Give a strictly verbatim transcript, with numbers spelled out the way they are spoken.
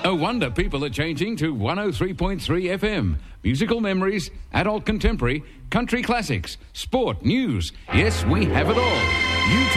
No wonder people are changing to one oh three point three F M. Musical memories, adult contemporary, country classics, sport, news. Yes, we have it all. You